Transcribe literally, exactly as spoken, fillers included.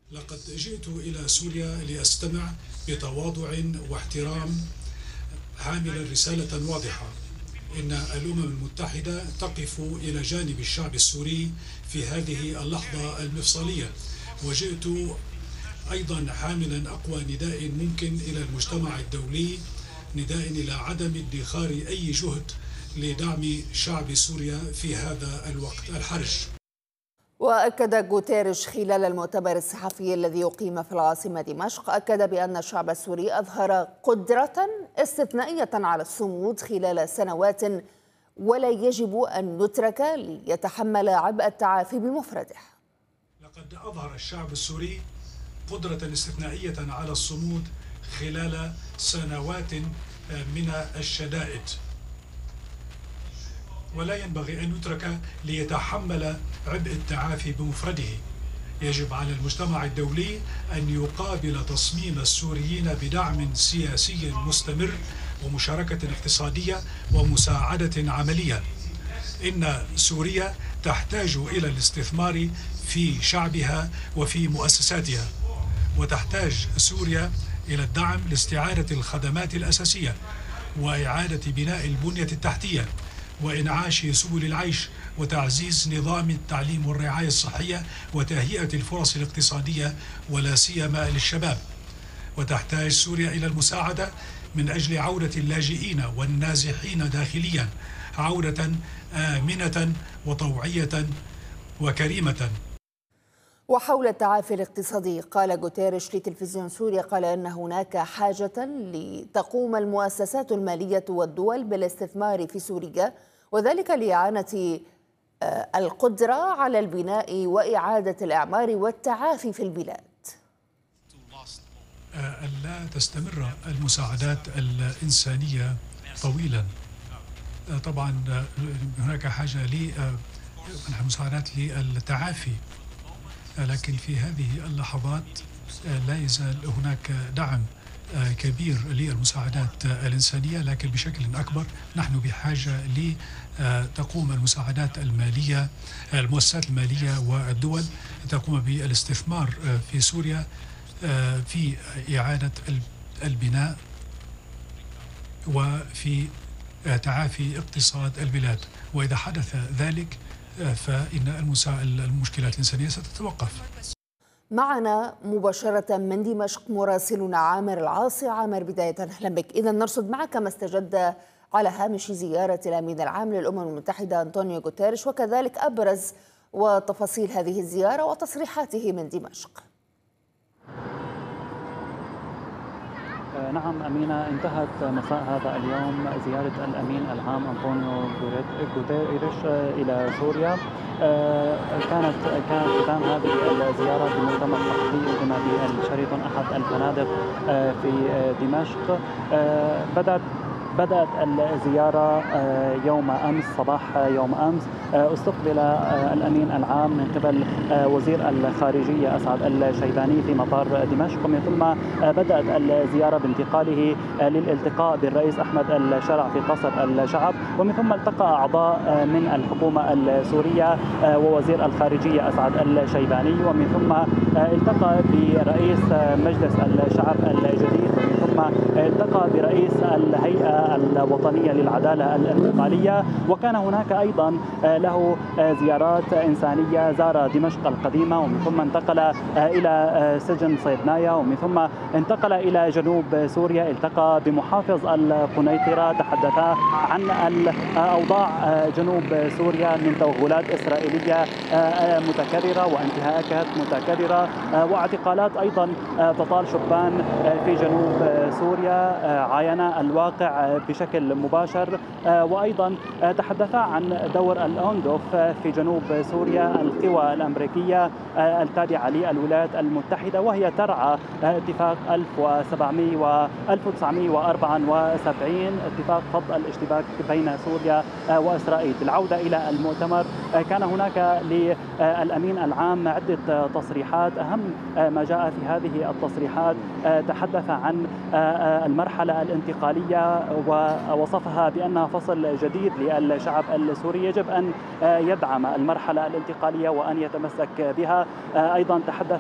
لقد جئت إلى سوريا لأستمع بتواضع واحترام، حاملا رسالة واضحة: إن الأمم المتحدة تقف إلى جانب الشعب السوري في هذه اللحظة المفصلية. وجئت أيضا حاملا أقوى نداء ممكن إلى المجتمع الدولي، نداء إلى عدم ادخار أي جهد لدعم شعب سوريا في هذا الوقت الحرج. وأكد غوتيريش خلال المؤتمر الصحفي الذي يقيم في العاصمة دمشق، أكد بأن الشعب السوري أظهر قدرة استثنائية على الصمود خلال سنوات، ولا يجب أن نترك ليتحمل عبء التعافي بمفرده. لقد أظهر الشعب السوري قدرة استثنائية على الصمود خلال سنوات من الشدائد، ولا ينبغي أن يترك ليتحمل عبء التعافي بمفرده. يجب على المجتمع الدولي أن يقابل تصميم السوريين بدعم سياسي مستمر ومشاركة اقتصادية ومساعدة عملية. إن سوريا تحتاج إلى الاستثمار في شعبها وفي مؤسساتها، وتحتاج سوريا إلى الدعم لاستعادة الخدمات الأساسية وإعادة بناء البنية التحتية وإنعاش سبل العيش وتعزيز نظام التعليم والرعاية الصحية وتهيئة الفرص الاقتصادية ولا سيما للشباب. وتحتاج سوريا إلى المساعدة من أجل عودة اللاجئين والنازحين داخليا، عودة آمنة وطوعية وكريمة. وحول التعافي الاقتصادي، قال غوتيريش لتلفزيون سوريا، قال أن هناك حاجة لتقوم المؤسسات المالية والدول بالاستثمار في سوريا، وذلك لإعانة القدرة على البناء وإعادة الإعمار والتعافي في البلاد. ألا تستمر المساعدات الإنسانية طويلا. طبعا هناك حاجة للمساعدات للتعافي، لكن في هذه اللحظات لا يزال هناك دعم كبير للمساعدات الإنسانية، لكن بشكل أكبر نحن بحاجة لتقوم المساعدات المالية، المؤسسات المالية والدول تقوم بالاستثمار في سوريا في إعادة البناء وفي تعافي اقتصاد البلاد. وإذا حدث ذلك فإن المشكلات الإنسانية ستتوقف. معنا مباشرة من دمشق مراسلنا عامر العاصي. عامر، بداية أهلا بك. إذا نرصد معك ما استجد على هامش زيارة الأمين العام للأمم المتحدة أنطونيو غوتيريش، وكذلك أبرز وتفاصيل هذه الزيارة وتصريحاته من دمشق. نعم أمينة، انتهت مساء هذا اليوم زيارة الأمين العام أنطونيو غوتيريش إلى سوريا. كانت كانت ختام هذه الزيارة بمؤتمر صحفي أقيم بالشيراتون أحد الفنادق في دمشق. بدأت بدأت الزيارة يوم أمس، صباح يوم أمس استقبل الأمين العام من قبل وزير الخارجية أسعد الشيباني في مطار دمشق، ومن ثم بدأت الزيارة بانتقاله للالتقاء بالرئيس أحمد الشرع في قصر الشعب، ومن ثم التقى أعضاء من الحكومة السورية ووزير الخارجية أسعد الشيباني، ومن ثم التقى برئيس مجلس الشعب الجديد، ومن ثم التقى برئيس الهيئة الوطنية للعدالة الانتقالية. وكان هناك أيضا له زيارات إنسانية، زار دمشق القديمة ومن ثم انتقل إلى سجن صيدنايا، ومن ثم انتقل إلى جنوب سوريا، التقى بمحافظ القنيطرة، تحدثا عن أوضاع جنوب سوريا من توغلات إسرائيلية متكررة وانتهاكات متكررة واعتقالات أيضا تطال شبان في جنوب سوريا. عاين الواقع بشكل مباشر، وأيضا تحدثا عن دور الأوندوف في جنوب سوريا، القوى الأمريكية التابعة للولايات المتحدة، وهي ترعى اتفاق ألف وتسعمئة وأربعة وسبعين، اتفاق فض الاشتباك بين سوريا وإسرائيل. بالعودة إلى المؤتمر، كان هناك للأمين العام عدة تصريحات. أهم ما جاء في هذه التصريحات تحدث عن المرحلة الانتقالية ووصفها بأنها فصل جديد للشعب السوري، يجب أن يدعم المرحلة الانتقالية وأن يتمسك بها. أيضا تحدث